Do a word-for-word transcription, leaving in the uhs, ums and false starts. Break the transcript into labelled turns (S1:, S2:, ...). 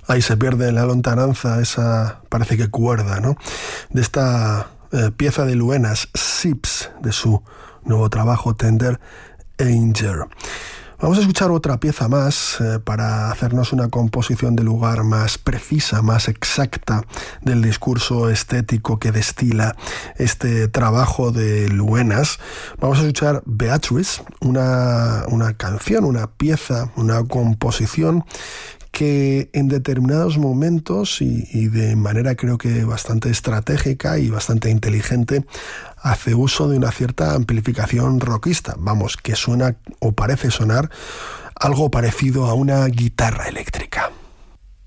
S1: Ahí se pierde en la lontananza esa, parece que cuerda, ¿no? De esta eh, pieza de Luenas, Sips, de su nuevo trabajo Tender Angel. Vamos a escuchar otra pieza más eh, para hacernos una composición de lugar más precisa, más exacta del discurso estético que destila este trabajo de Luenas. Vamos a escuchar Beatrice, una, una canción, una pieza, una composición que en determinados momentos y, y de manera creo que bastante estratégica y bastante inteligente hace uso de una cierta amplificación rockista, vamos, que suena o parece sonar algo parecido a una guitarra eléctrica.